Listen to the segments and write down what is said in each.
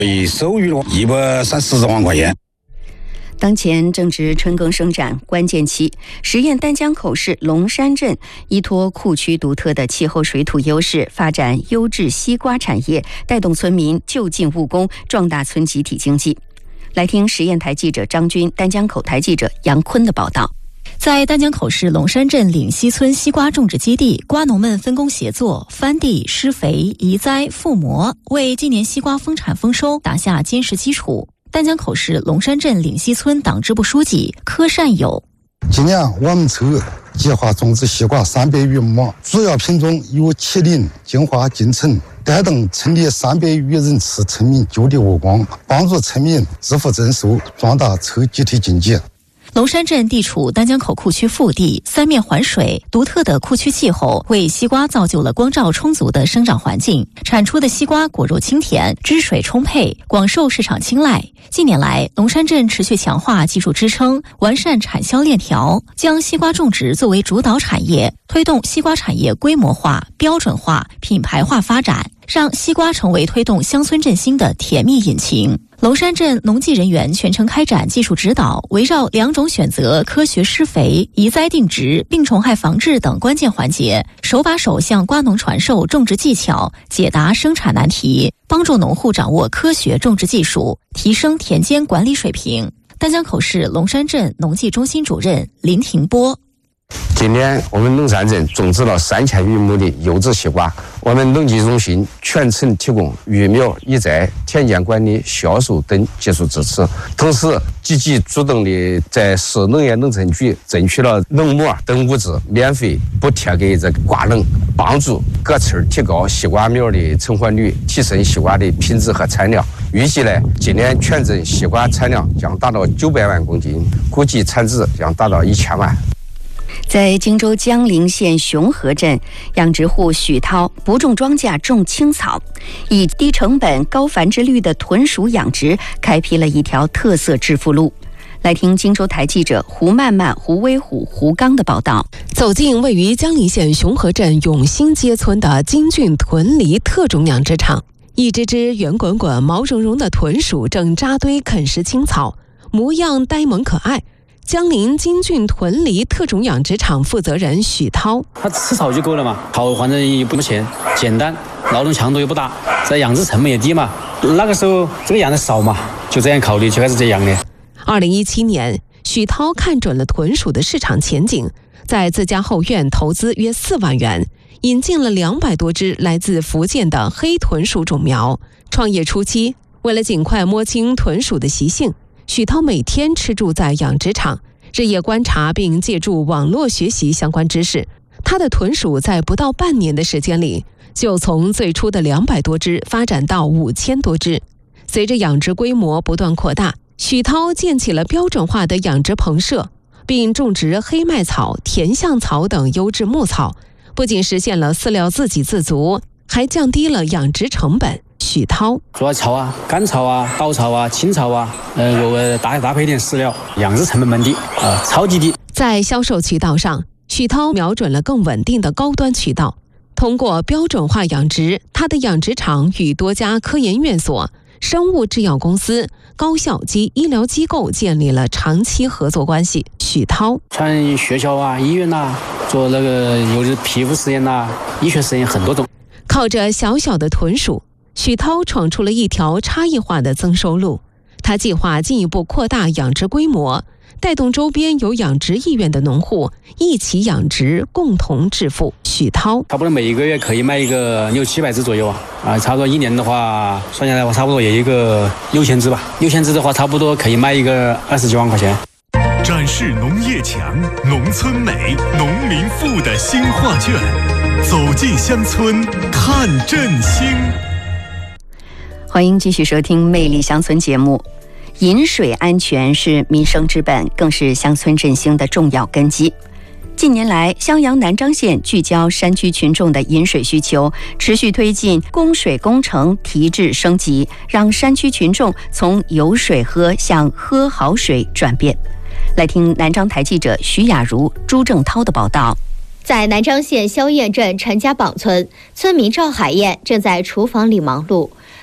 被收益了130万块钱。 当前正值春耕生长关键期，十堰丹江口市龙山镇依托库区独特的气候水土优势，发展优质西瓜产业，带动村民就近务工，壮大村集体经济。来听十堰台记者张军、丹江口台记者杨坤的报道。 在丹江口市龙山镇岭西村西瓜种植基地，瓜农们分工协作，翻地、施肥、移栽、覆膜，为今年西瓜丰产丰收打下坚实基础。丹江口市龙山镇岭西村党支部书记柯善友： 今年我们村计划种植西瓜300余亩，主要品种有麒麟、金花、金橙，带动村里300余人次村民就地务工，帮助村民致富增收，壮大村集体经济。 龙山镇地处丹江口库区腹地，三面环水，独特的库区气候为西瓜造就了光照充足的生长环境，产出的西瓜果肉清甜，汁水充沛，广受市场青睐。近年来，龙山镇持续强化技术支撑，完善产销链条，将西瓜种植作为主导产业，推动西瓜产业规模化、标准化、品牌化发展，让西瓜成为推动乡村振兴的甜蜜引擎。龙山镇农技人员全程开展技术指导，围绕2种选择、科学施肥、移栽定植、病虫害防治等关键环节，手把手向瓜农传授种植技巧，解答生产难题，帮助农户掌握科学种植技术，提升田间管理水平。丹江口市龙山镇农技中心主任林廷波： 今年我们龙山镇种植了3000余亩的优质西瓜，我们农技中心全程提供育苗、移栽、田间管理、销售等技术支持，同时积极主动地在市农业农村局争取了农膜等物资免费补贴给这个瓜农，帮助各村提高西瓜苗的成活率，提升西瓜的品质和产量。预计呢，今年全镇西瓜产量将达到900万公斤，估计产值将达到1000万。 在荆州江陵县雄河镇，养殖户许涛不种庄稼，种青草，以低成本、高繁殖率的豚鼠养殖，开辟了一条特色致富路。来听荆州台记者胡曼曼、胡威虎、胡刚的报道。 走进位于江陵县雄河镇永兴街村的金骏豚梨特种养殖场，一只只圆滚滚、毛茸茸的豚鼠正扎堆啃食青草，模样呆萌可爱。江陵金骏豚梨特种养殖场负责人许涛： 它吃草就够了嘛，好反正也不用钱，简单，劳动强度又不大，这养殖成本也低嘛。那个时候这个养的少嘛，就这样考虑就开始这样的。 2017年，许涛看准了豚鼠的市场前景，在自家后院投资约4万元，引进了200多只来自福建的黑豚鼠种苗。创业初期，为了尽快摸清豚鼠的习性，许涛每天吃住在养殖场，日夜观察并借助网络学习相关知识。他的豚鼠在不到半年的时间里，就从最初的200多只发展到5000多只。随着养殖规模不断扩大，许涛建起了标准化的养殖棚舍，并种植黑麦草、甜橡草等优质牧草，不仅实现了饲料自给自足，还降低了养殖成本。许涛： 主要草啊、干草啊、稻草啊、青草啊，我搭配点饲料，养殖成本蛮低啊，超级低。 在销售渠道上，许涛瞄准了更稳定的高端渠道。通过标准化养殖，他的养殖场与多家科研院所、生物制药公司、高校及医疗机构建立了长期合作关系。许涛： 像学校啊、医院啊，做那个有的皮肤实验啊、医学实验很多种。 靠着小小的豚鼠，许涛闯出了一条差异化的增收路。他计划进一步扩大养殖规模，带动周边有养殖意愿的农户一起养殖，共同致富。许涛： 差不多每一个月可以卖一个600-700只左右啊，差不多一年的话算下来的话，差不多也一个6000只吧。6000只的话，差不多可以卖一个20几万块钱。 展示农业强、农村美、农民富的新画卷，走进乡村看振兴。 欢迎继续收听《魅力乡村》节目。饮水安全是民生之本，更是乡村振兴的重要根基。近年来，襄阳南漳县聚焦山区群众的饮水需求，持续推进供水工程提质升级，让山区群众从有水喝向喝好水转变。来听南漳台记者徐雅茹、朱正涛的报道。 在南漳县萧堰镇陈家堡村，村民赵海燕正在厨房里忙碌。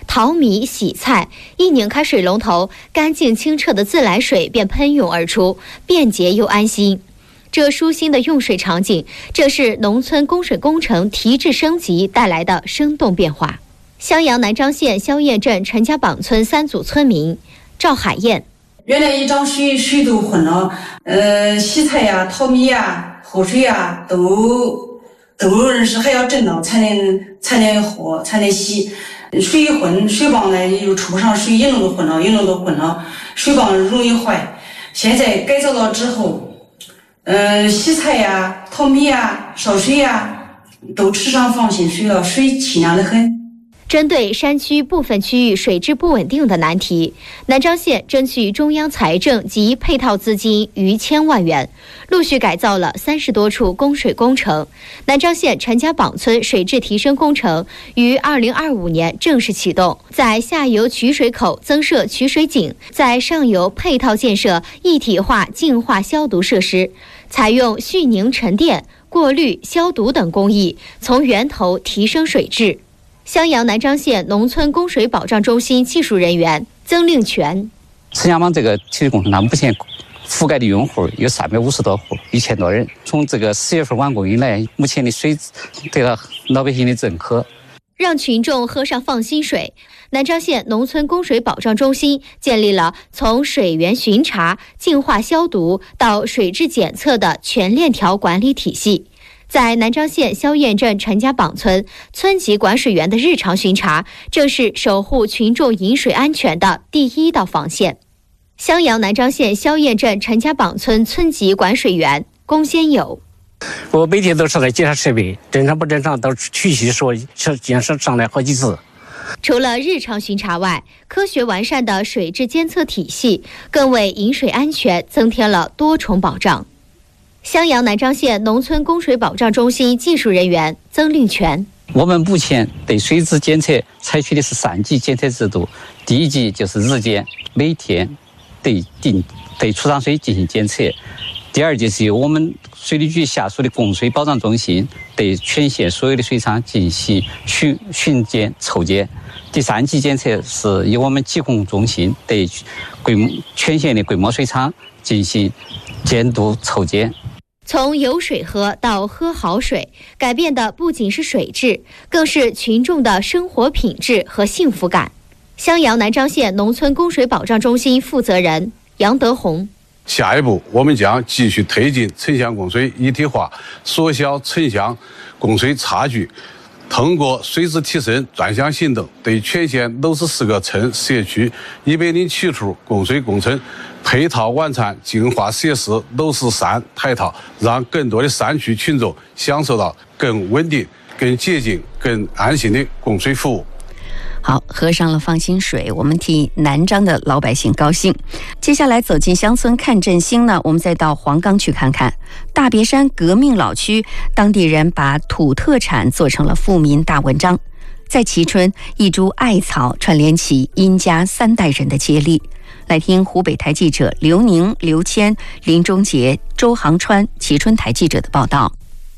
淘米、洗菜，一拧开水龙头，干净清澈的自来水便喷涌而出，便捷又安心。这舒心的用水场景，这是农村供水工程提质升级带来的生动变化。襄阳南漳县萧堰镇陈家浜村3组村民赵海燕： 原来一张水都混了，洗菜呀、淘米呀、喝水呀，都是还要震到才能喝才能洗。水一混，水泵呢又出不上水，一弄都混了，水泵容易坏。现在改造了之后，洗菜呀、淘米呀、烧水呀，都吃上放心水了，水清凉得很。 针对山区部分区域水质不稳定的难题，南漳县争取中央财政及配套资金逾1000万元，陆续改造了30多处供水工程。南漳县陈家浜村水质提升工程于2025年正式启动，在下游取水口增设取水井，在上游配套建设一体化净化消毒设施，采用蓄凝沉淀、过滤、消毒等工艺，从源头提升水质。襄阳南漳县农村供水保障中心技术人员曾令全： 陈家浜这个提水工程，它目前覆盖的用户有350多户，1000多人。从这个10月份完工以来，目前的水得到老百姓的认可， 让群众喝上放心水。南漳县农村供水保障中心建立了从水源巡查、净化消毒到水质检测的全链条管理体系。在南漳县萧堰镇陈家浜村，村级管水员的日常巡查，正是守护群众饮水安全的第一道防线。襄阳南漳县萧堰镇陈家浜村村级管水员龚先友： 我每天都是来检查设备，正常不正常都持续说检测上来好几次。 除了日常巡查外，科学完善的水质监测体系更为饮水安全增添了多重保障。襄阳南漳县农村供水保障中心技术人员曾令全： 我们目前对水质监测采取的是3级监测制度，第1级就是日间每天对储藏水进行监测，第2级是由我们水利局下属的供水保障中心对全县所有的水厂进行巡检抽检，第3级监测是由我们疾控中心对全县的规模水厂进行监督抽检。 从有水喝到喝好水，改变的不仅是水质，更是群众的生活品质和幸福感。襄阳南漳县农村供水保障中心负责人杨德红： 下一步，我们将继续推进城乡供水一体化，缩小城乡供水差距，通过水质提升专项行动，对全县64个村社区107处供水工程配套完善净化设施63台套，让更多的山区群众享受到更稳定、更洁净、更安心的供水服务。 好，喝上了放心水，我们替南漳的老百姓高兴。接下来走进乡村看振兴呢，我们再到黄冈去看看大别山革命老区，当地人把土特产做成了富民大文章。在蕲春，一株艾草串联起殷家3代人的接力。来听湖北台记者刘宁、刘谦、林忠杰、周航川蕲春台记者的报道。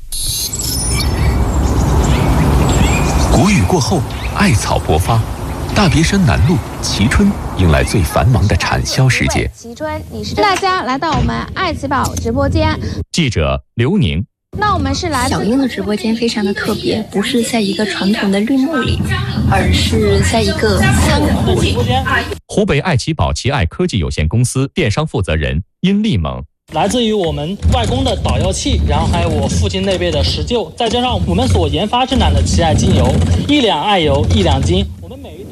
谷雨过后，艾草勃发，大别山南路蕲春迎来最繁忙的产销时节。 蕲春，大家来到我们爱奇宝直播间。 记者刘宁。 那我们是来小英的直播间非常的特别，不是在一个传统的绿幕里，而是在一个仓库里。 湖北爱奇宝奇爱科技有限公司电商负责人殷立猛。 来自于我们外公的导药器，然后还有我父亲那辈的石臼，再加上我们所研发生产的奇爱精油，1两艾油1两金。我们每一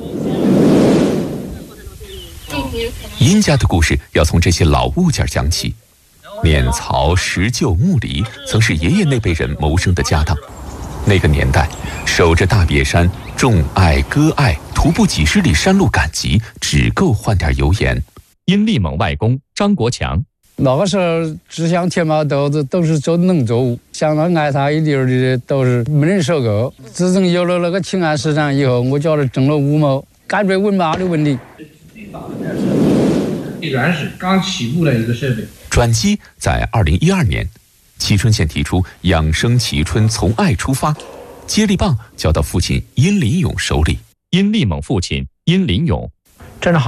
吨。 殷家的故事要从这些老物件讲起。碾槽、石臼、木犁曾是爷爷那辈人谋生的家当。那个年代，守着大别山，种艾、割艾，徒步几十里山路赶集，只够换点油盐。殷立猛外公张国强。 那个时候，只像铁马豆子都是做农作物，像那艾塔一粒的都是没人收购。自从有了那个青安市场以后，我觉得挣了5毛，解决文麻的问题。 依然是刚起步的一个设备。 转机在2012年，蕲春县提出养生蕲春从爱出发，接力棒交到父亲殷林勇手里。 殷立猛父亲殷林勇。站着好。